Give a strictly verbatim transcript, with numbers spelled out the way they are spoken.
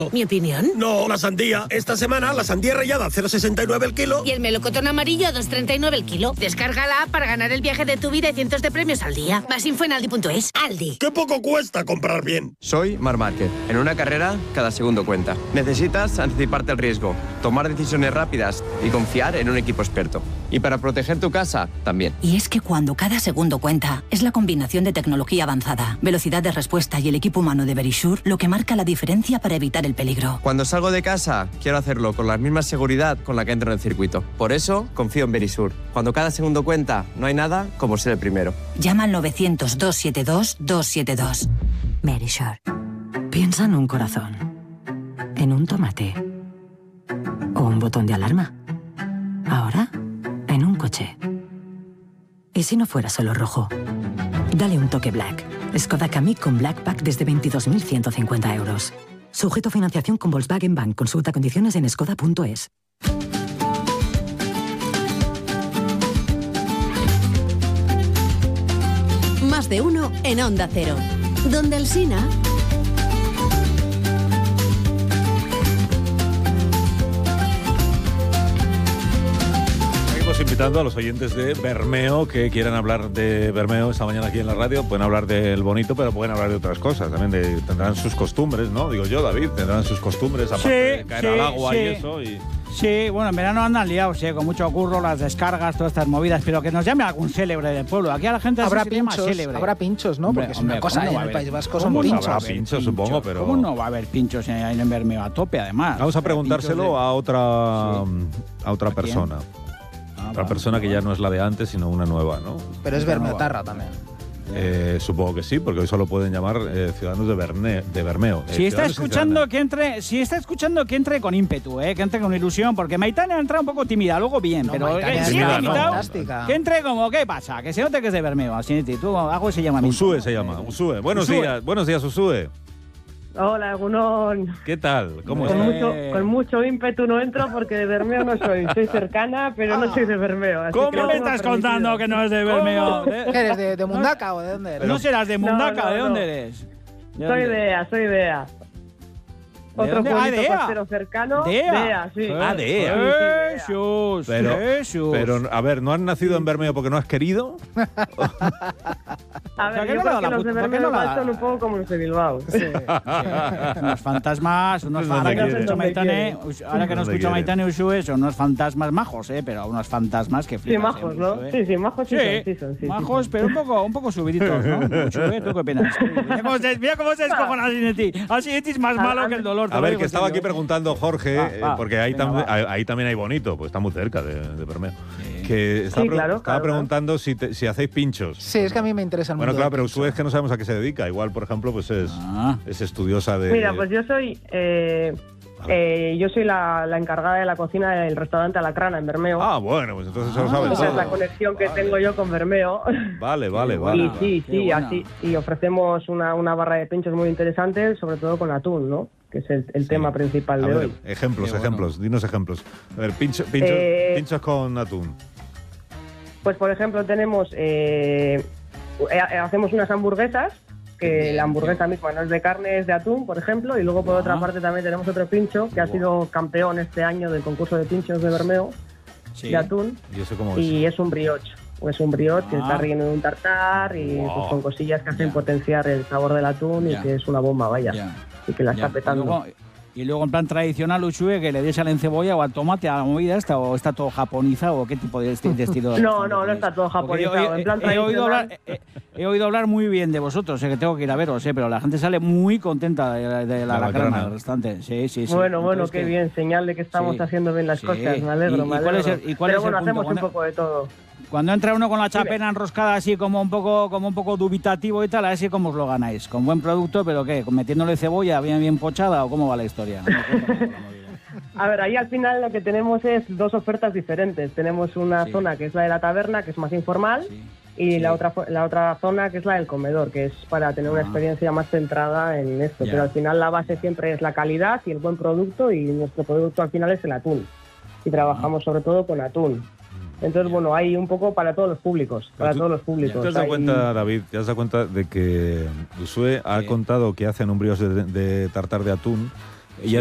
¿Mi opinión? No, la sandía. Esta semana la sandía rallada cero coma sesenta y nueve el kilo. Y el melocotón amarillo a dos coma treinta y nueve el kilo. Descarga la app para ganar el viaje de tu vida y cientos de premios al día. Más info en aldi punto es. Aldi. ¡Qué poco cuesta comprar bien! Soy Marc Márquez. En una carrera, cada segundo cuenta. Necesitas anticiparte al riesgo, tomar decisiones rápidas y confiar en un equipo experto. Y para proteger tu casa, también. Y es que cuando cada segundo cuenta, es la combinación de tecnología avanzada, velocidad de respuesta y el equipo humano de Verisure lo que marca la diferencia para evitar el peligro. Cuando salgo de casa, quiero hacerlo con la misma seguridad con la que entro en el circuito. Por eso, confío en Verisure. Cuando cada segundo cuenta, no hay nada como ser el primero. Llama al novecientos, doscientos setenta y dos, doscientos setenta y dos. Verisure. Piensa en un corazón, en un tomate o un botón de alarma. Ahora, en un coche. ¿Y si no fuera solo rojo? Dale un toque Black. Skoda Kamiq con Black Pack desde veintidós mil ciento cincuenta euros. Sujeto a financiación con Volkswagen Bank. Consulta condiciones en skoda punto es. Más de uno en Onda Cero. Donde Alsina... Invitando a los oyentes de Bermeo que quieran hablar de Bermeo esta mañana aquí en la radio. Pueden hablar del bonito, pero pueden hablar de otras cosas también. De, tendrán sus costumbres, ¿no? Digo yo, David, tendrán sus costumbres, aparte sí, de caer sí, al agua sí. y eso. Y... Sí, bueno, en verano andan liados, ¿eh? Con mucho curro, las descargas, todas estas movidas, pero que nos llame algún célebre del pueblo. Aquí a la gente habrá se le llama pinchos, célebre. habrá pinchos, ¿no? Hombre, Porque es hombre, una cosa, ¿cómo no en va el a País haber- Vasco son ¿cómo no pinchos. va a Habrá haber pinchos, supongo, pero... ¿Cómo no va a haber pinchos en, en Bermeo a tope, además? Vamos a Pinchos preguntárselo de- a otra, Sí. a otra ¿A quién? persona. Ah, Otra vale. persona que ya no es la de antes, sino una nueva, ¿no? Pero es Bermeotarra también. Eh, supongo que sí, porque hoy solo pueden llamar eh, ciudadanos de, Berne, de Bermeo. Eh, Si está ciudadanos y escuchando ciudadanas. que entre, si está escuchando que entre con ímpetu, eh, que entre con ilusión, porque Maitane ha entrado un poco tímida, luego bien, No, pero Maitane que, es si tímida, ha no. invitado, Fantástica. que entre como, ¿qué pasa? Que se note que es de Bermeo, así tú hago ese llamamiento. Usue se llama, Usue. Buenos Usue. días, buenos días, Usue. Hola, Gunón. ¿Qué tal? ¿Cómo Con estás? mucho, con mucho ímpetu no entro porque de Bermeo no soy. Soy cercana, pero no soy de Bermeo. así ¿Cómo que no me tengo estás permitido. contando que no es de Bermeo? ¿Qué eres, de, de Mundaca o de dónde eres? ¿No serás de No, Mundaca? no, ¿De dónde no. eres? ¿De Soy dónde? de Ea, soy de Ea. Otro dónde? Ah, pueblito de Ea. costero cercano. ¿De Ea? De Ea, sí. Ah, de Ea. Sí, sí, de Ea. Jesús, Pero, Jesús. pero, a ver, ¿no has nacido en Bermeo porque no has querido? A ¿Por ver, qué yo no creo la que da los de puta- por qué Bermeo no la igual da? son un poco como los de Bilbao. Sí, sí. Unos fantasmas, unos Es ahora donde que nos quiere. escucha Maitane, Donde ahora que nos Donde escucha quiere. Maitane Usue, son unos fantasmas majos, eh, pero unos fantasmas que Sí, flipas. majos, eh, ¿no? Usue. Sí, sí, majos sí, Sí, son, sí son, sí, majos, sí, pero un poco, un poco subiditos, ¿no? Usue, ¿tú qué opinas? Mira cómo se, mira cómo se descojona Asinetti. Asinetti es más malo que el dolor. te A lo ver, digo que estaba en aquí serio. preguntando Jorge, Va, eh, va, porque ahí, venga, tam- va. ahí, ahí también hay bonito, pues está muy cerca de, de Bermeo. Que estaba, Sí, pre- claro, estaba claro, preguntando si, te- si hacéis pinchos. Sí, es que a mí me interesa el Bueno, mundo claro, del pero pincho. Usue es que no sabemos a qué se dedica. Igual, por ejemplo, pues es, Ah. es estudiosa de... Mira, pues yo soy... Eh, eh, yo soy la, la encargada de la cocina del restaurante Alacrana en Bermeo. Ah, bueno, pues entonces se lo Ah. sabe Esa es todo. la conexión que Vale. tengo yo con Bermeo. Vale, vale, Qué vale. Y buena. sí, Qué sí, buena. así. Y ofrecemos una, una barra de pinchos muy interesante, sobre todo con atún, ¿no? Que es el, el Sí. tema principal A de ver, hoy. ejemplos, Qué bueno. ejemplos, dinos ejemplos. A ver, pincho- pinchos, Eh, pinchos con atún. Pues, por ejemplo, tenemos... Eh, eh, hacemos unas hamburguesas, que la hamburguesa misma no es de carne, es de atún, por ejemplo, y luego por otra Ah. parte también tenemos otro pincho, que ha Guau. sido campeón este año del concurso de pinchos de Bermeo, Sí. de atún, ¿Y eso cómo es? y es un brioche. Es un brioche que Ah. está relleno de un tartar y Wow. pues, con cosillas que hacen Ya. potenciar el sabor del atún Ya. y que es una bomba, vaya. Ya. Y que la Ya. está petando. Y luego, y luego, en plan tradicional, Usue, que le des al encebolla o al tomate a la movida esta, o está todo japonizado, o qué tipo de, esti- de estilo. No, no, no está todo Porque yo- japonizado. En plan he, he oído tradicional. hablar, he, he oído hablar muy bien de vosotros, sé que tengo que ir a veros, eh, pero la gente sale muy contenta de, la- de la La lacrana lacrana. del restaurante. Sí, sí, sí. Bueno, bueno, Entonces, qué que- bien, señal de que estamos Sí, haciendo bien las sí. cosas, me alegro, ¿Y- me y cuál es alegro. el- y cuál Pero es el bueno, punto? hacemos Cuando- un poco de todo. Cuando entra uno con la Dime. chapena enroscada así como un poco como un poco dubitativo y tal, a ver si cómo os lo ganáis. ¿Con buen producto, pero qué? ¿Metiéndole cebolla bien, bien pochada o cómo va la historia? A ver, ahí al final lo que tenemos es dos ofertas diferentes. Tenemos una Sí. zona que es la de la taberna, que es más informal, Sí, y sí. la otra fo- la otra zona que es la del comedor, que es para tener una Ah. experiencia más centrada en esto. Ya. Pero al final la base siempre es la calidad y el buen producto, y nuestro producto al final es el atún. Y trabajamos sobre todo con atún. Entonces, bueno, hay un poco para todos los públicos, para tú- todos los públicos. ¿Te has dado Hay- cuenta, David, te has dado cuenta de que Usue ha Sí. contado que hacen un brioche de, de tartar de atún